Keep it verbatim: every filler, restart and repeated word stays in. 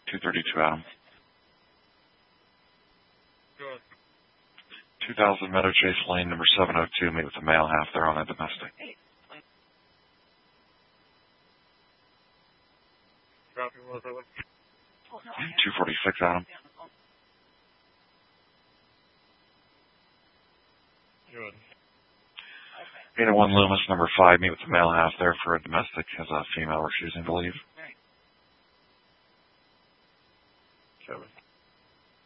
two thirty-two, Adam. Good. two thousand Meadow Chase Lane, number seven oh two. Meet with the male half there on a domestic. Copy, one oh seven. two forty-six, Adam. Good. eight oh one Loomis, number five. Meet with the male half there for a domestic. Has a female refusing to leave. Kevin.